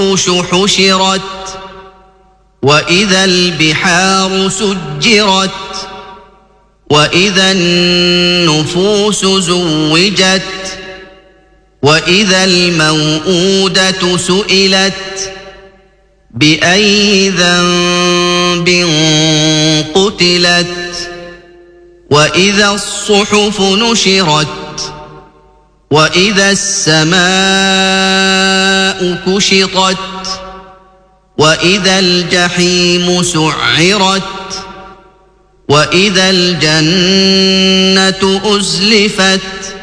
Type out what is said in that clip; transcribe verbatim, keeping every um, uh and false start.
حشرت وإذا البحار سجرت وإذا النفوس زوجت وإذا الموءودة سئلت بأي ذنب قتلت وإذا الصحف نشرت وإذا السماء كشطت وإذا الجحيم سعرت وإذا الجنة أزلفت